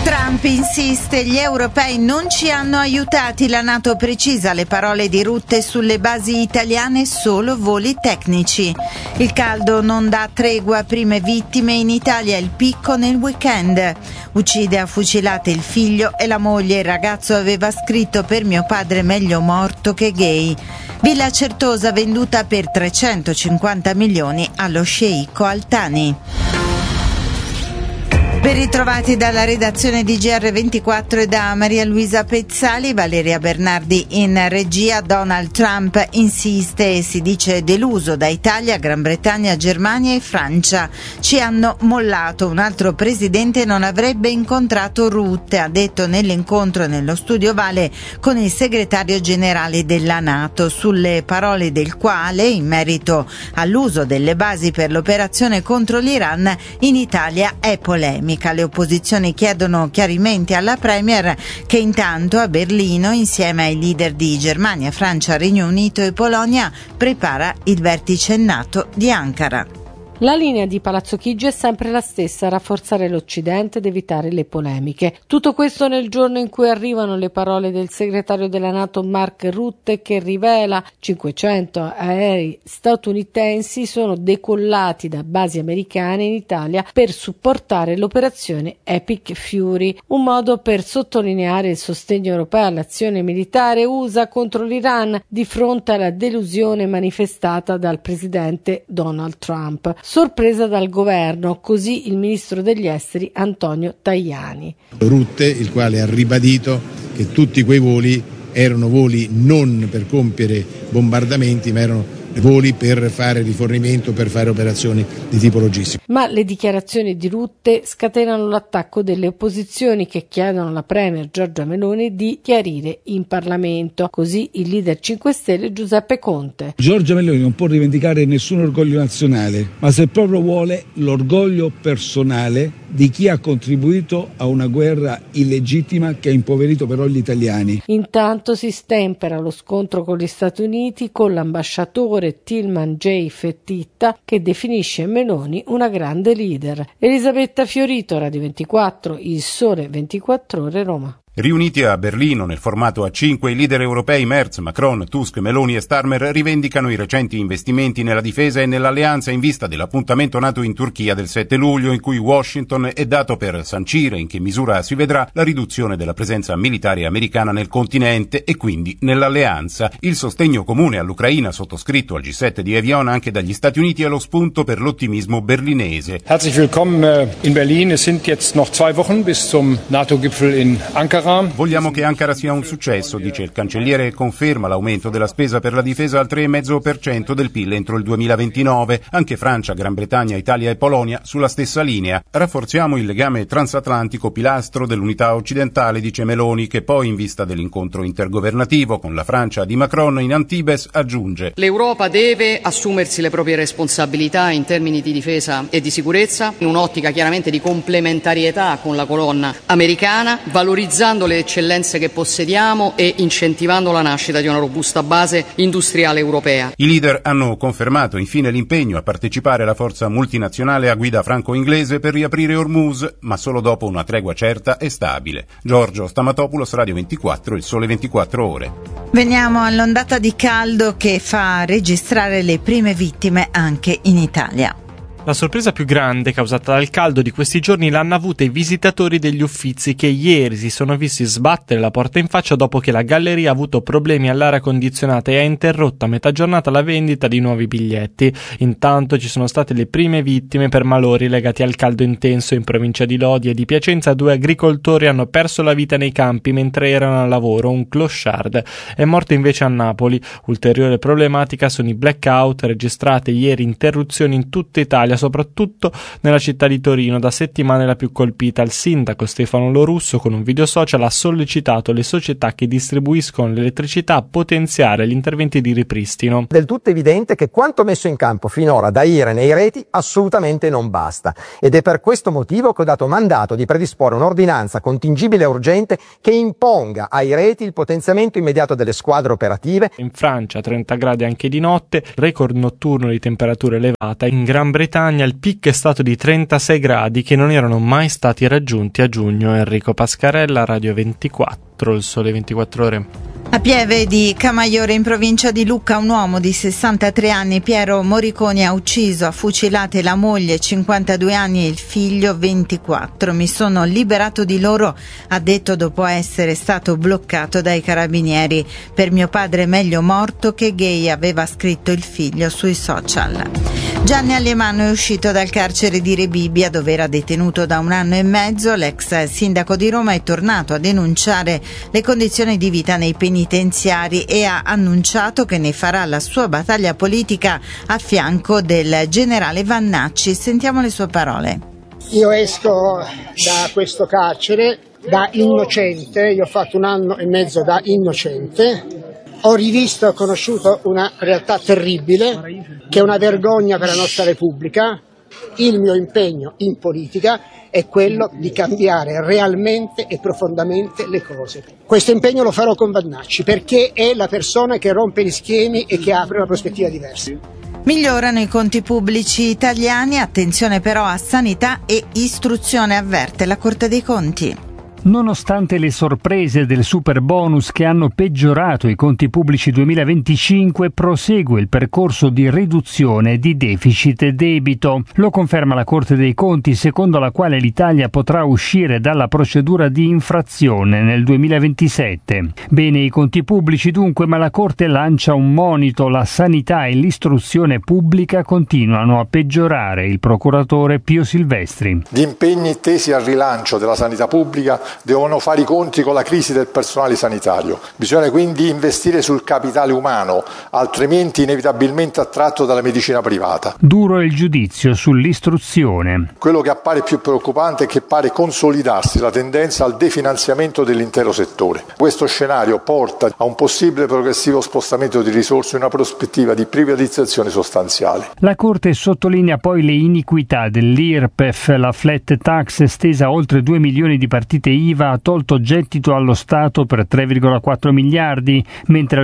Trump insiste, gli europei non ci hanno aiutati, la NATO precisa le parole di Rutte sulle basi italiane, solo voli tecnici. Il caldo non dà tregua, prime vittime in Italia, il picco nel weekend. Uccide a fucilate il figlio e la moglie, il ragazzo aveva scritto: per mio padre meglio morto che gay. Villa Certosa venduta per 350 milioni allo sceicco Al Thani. Ben ritrovati dalla redazione di GR24 e da Maria Luisa Pezzali. Valeria Bernardi in regia. Donald Trump insiste e si dice deluso da Italia, Gran Bretagna, Germania e Francia. Ci hanno mollato. Un altro presidente non avrebbe incontrato Rutte, ha detto nell'incontro nello studio Ovale con il segretario generale della NATO, sulle parole del quale, in merito all'uso delle basi per l'operazione contro l'Iran, in Italia è polemica. Le opposizioni chiedono chiarimenti alla Premier, che intanto a Berlino, insieme ai leader di Germania, Francia, Regno Unito e Polonia, prepara il vertice NATO di Ankara. La linea di Palazzo Chigi è sempre la stessa: rafforzare l'Occidente ed evitare le polemiche. Tutto questo nel giorno in cui arrivano le parole del segretario della NATO Mark Rutte, che rivela 500 aerei statunitensi sono decollati da basi americane in Italia per supportare l'operazione Epic Fury, un modo per sottolineare il sostegno europeo all'azione militare USA contro l'Iran di fronte alla delusione manifestata dal presidente Donald Trump. Sorpresa dal governo, così il ministro degli esteri Antonio Tajani. Rutte, il quale ha ribadito che tutti quei voli erano voli non per compiere bombardamenti, ma erano voli per fare rifornimento, per fare operazioni di tipo logistico. Ma le dichiarazioni di Rutte scatenano l'attacco delle opposizioni, che chiedono alla Premier Giorgia Meloni di chiarire in Parlamento. Così il leader 5 Stelle Giuseppe Conte. Giorgia Meloni non può rivendicare nessun orgoglio nazionale, ma se proprio vuole, l'orgoglio personale di chi ha contribuito a una guerra illegittima che ha impoverito però gli italiani. Intanto si stempera lo scontro con gli Stati Uniti, con l'ambasciatore Tilman J. Fettitta, che definisce Meloni una grande leader. Elisabetta Fiorito, Radio 24, Il Sole 24 Ore, Roma. Riuniti a Berlino nel formato A5, i leader europei Merz, Macron, Tusk, Meloni e Starmer rivendicano i recenti investimenti nella difesa e nell'alleanza in vista dell'appuntamento NATO in Turchia del 7 luglio, in cui Washington è dato per sancire in che misura si vedrà la riduzione della presenza militare americana nel continente e quindi nell'alleanza. Il sostegno comune all'Ucraina sottoscritto al G7 di Evian anche dagli Stati Uniti è lo spunto per l'ottimismo berlinese. Herzlich willkommen in Berlin. Es sind jetzt noch 2 Wochen bis zum NATO-Gipfel in Ankara. Vogliamo che Ankara sia un successo, dice il cancelliere, e conferma l'aumento della spesa per la difesa al 3,5% del PIL entro il 2029. Anche Francia, Gran Bretagna, Italia e Polonia sulla stessa linea. Rafforziamo il legame transatlantico, pilastro dell'unità occidentale, dice Meloni, che poi, in vista dell'incontro intergovernativo con la Francia di Macron in Antibes, aggiunge: l'Europa deve assumersi le proprie responsabilità in termini di difesa e di sicurezza, in un'ottica chiaramente di complementarietà con la colonna americana, valorizzando le eccellenze che possediamo e incentivando la nascita di una robusta base industriale europea. I leader hanno confermato infine l'impegno a partecipare alla forza multinazionale a guida franco-inglese per riaprire Hormuz, ma solo dopo una tregua certa e stabile. Giorgio Stamatopoulos, Radio 24, Il Sole 24 Ore. Veniamo all'ondata di caldo che fa registrare le prime vittime anche in Italia. La sorpresa più grande causata dal caldo di questi giorni l'hanno avuta i visitatori degli Uffizi, che ieri si sono visti sbattere la porta in faccia dopo che la galleria ha avuto problemi all'aria condizionata e ha interrotto a metà giornata la vendita di nuovi biglietti. Intanto ci sono state le prime vittime per malori legati al caldo intenso. In provincia di Lodi e di Piacenza 2 agricoltori hanno perso la vita nei campi mentre erano al lavoro. Un clochard è morto invece a Napoli. Ulteriore problematica sono i blackout registrate ieri, interruzioni in tutta Italia, soprattutto nella città di Torino, da settimane la più colpita. Il sindaco Stefano Lorusso, con un video social, ha sollecitato le società che distribuiscono l'elettricità a potenziare gli interventi di ripristino. Del tutto evidente che quanto messo in campo finora da IREN e i reti assolutamente non basta, ed è per questo motivo che ho dato mandato di predisporre un'ordinanza contingibile e urgente che imponga ai reti il potenziamento immediato delle squadre operative. In Francia 30 gradi anche di notte, record notturno di temperatura elevata. In Gran Bretagna Bretagna il picco è stato di 36 gradi che non erano mai stati raggiunti a giugno. Enrico Pascarella, Radio 24, il Sole 24 Ore. A Pieve di Camaiore, in provincia di Lucca, un uomo di 63 anni, Piero Moriconi, ha ucciso a fucilate la moglie, 52 anni, e il figlio, 24. Mi sono liberato di loro, ha detto, dopo essere stato bloccato dai carabinieri. Per mio padre meglio morto che gay, aveva scritto il figlio sui social. Gianni Alemanno è uscito dal carcere di Rebibbia, dove era detenuto da 1 anno e mezzo. L'ex sindaco di Roma è tornato a denunciare le condizioni di vita nei penitenziari e ha annunciato che ne farà la sua battaglia politica a fianco del generale Vannacci. Sentiamo le sue parole. Io esco da questo carcere da innocente, io ho fatto 1 anno e mezzo da innocente. Ho rivisto e conosciuto una realtà terribile, che è una vergogna per la nostra Repubblica. Il mio impegno in politica è quello di cambiare realmente e profondamente le cose. Questo impegno lo farò con Vannacci, perché è la persona che rompe gli schemi e che apre una prospettiva diversa. Migliorano i conti pubblici italiani, attenzione però a sanità e istruzione, avverte la Corte dei Conti. Nonostante le sorprese del super bonus che hanno peggiorato i conti pubblici 2025, prosegue il percorso di riduzione di deficit e debito. Lo conferma la Corte dei Conti, secondo la quale l'Italia potrà uscire dalla procedura di infrazione nel 2027. Bene i conti pubblici dunque, ma la Corte lancia un monito: la sanità e l'istruzione pubblica continuano a peggiorare. Il procuratore Pio Silvestri. Gli impegni tesi al rilancio della sanità pubblica devono fare i conti con la crisi del personale sanitario. Bisogna quindi investire sul capitale umano, altrimenti inevitabilmente attratto dalla medicina privata. Duro è il giudizio sull'istruzione. Quello che appare più preoccupante è che pare consolidarsi la tendenza al definanziamento dell'intero settore. Questo scenario porta a un possibile progressivo spostamento di risorse in una prospettiva di privatizzazione sostanziale. La Corte sottolinea poi le iniquità dell'IRPEF. La flat tax, estesa a oltre 2 milioni di partite IVA, ha tolto gettito allo Stato per 3,4 miliardi, mentre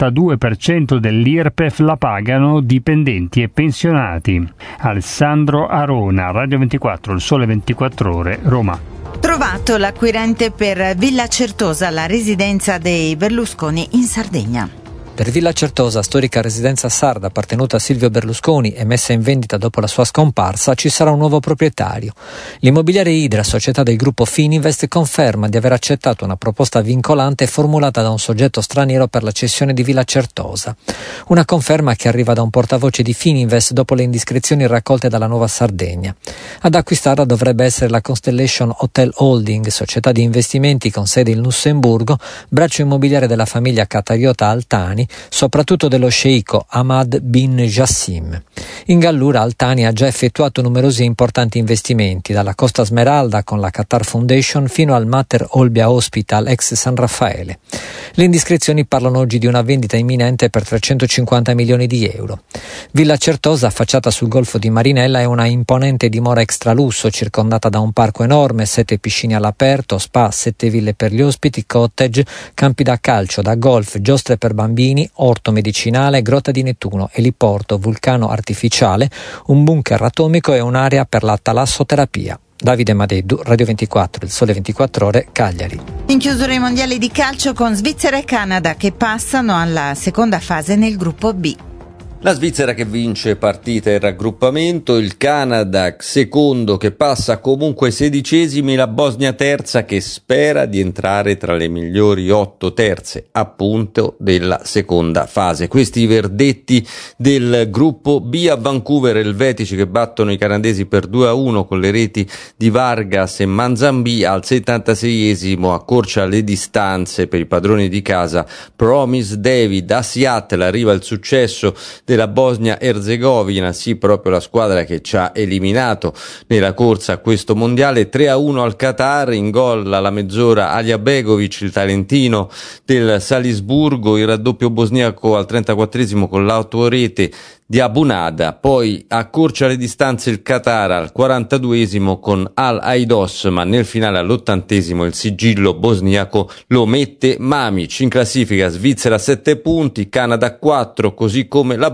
l'82% dell'IRPEF la pagano dipendenti e pensionati. Alessandro Arona, Radio 24, il Sole 24 Ore, Roma. Trovato l'acquirente per Villa Certosa, la residenza dei Berlusconi in Sardegna. Per Villa Certosa, storica residenza sarda appartenuta a Silvio Berlusconi e messa in vendita dopo la sua scomparsa, ci sarà un nuovo proprietario. L'immobiliare Idra, società del gruppo Fininvest, conferma di aver accettato una proposta vincolante formulata da un soggetto straniero per la cessione di Villa Certosa. Una conferma che arriva da un portavoce di Fininvest dopo le indiscrezioni raccolte dalla Nuova Sardegna. Ad acquistarla dovrebbe essere la Constellation Hotel Holding, società di investimenti con sede in Lussemburgo, braccio immobiliare della famiglia qatariota Altani, soprattutto dello sceicco Ahmad bin Jassim. In Gallura Altani ha già effettuato numerosi importanti investimenti, dalla Costa Smeralda con la Qatar Foundation fino al Mater Olbia Hospital ex San Raffaele. Le indiscrezioni parlano oggi di una vendita imminente per 350 milioni di euro. Villa Certosa, affacciata sul golfo di Marinella, è una imponente dimora extralusso circondata da un parco enorme, 7 piscine all'aperto, spa, 7 ville per gli ospiti, cottage, campi da calcio, da golf, giostre per bambini, orto medicinale, grotta di Nettuno, eliporto, vulcano artificiale, un bunker atomico e un'area per la talassoterapia. Davide Madeddu, Radio 24, il Sole 24 Ore, Cagliari. In chiusura i mondiali di calcio con Svizzera e Canada che passano alla seconda fase nel gruppo B. La Svizzera che vince partita e raggruppamento, il Canada secondo che passa comunque 16esimi, la Bosnia terza che spera di entrare tra le migliori 8 terze appunto della seconda fase. Questi i verdetti del gruppo B. A Vancouver Elvetici che battono i canadesi per 2-1 con le reti di Vargas e Manzambi. Al 76esimo accorcia le distanze per i padroni di casa Promise David. A Seattle arriva il successo della Bosnia-Erzegovina, sì, proprio la squadra che ci ha eliminato nella corsa a questo mondiale. 3-1 al Qatar, in gol alla mezz'ora Alija Begovic, il talentino del Salisburgo, il raddoppio bosniaco al 34esimo con l'autorete di Abunada. Poi accorcia le distanze il Qatar al 42esimo con Al Aidos, ma nel finale all'80esimo il sigillo bosniaco lo mette Mamic. In classifica Svizzera 7 punti, Canada 4, così come la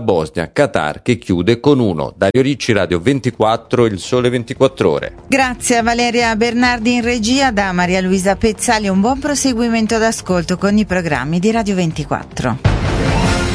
Bosnia, Qatar che chiude con 1. Dario Ricci, Radio 24, Il Sole 24 Ore. Grazie a Valeria Bernardi in regia, da Maria Luisa Pezzali un buon proseguimento d'ascolto con i programmi di Radio 24.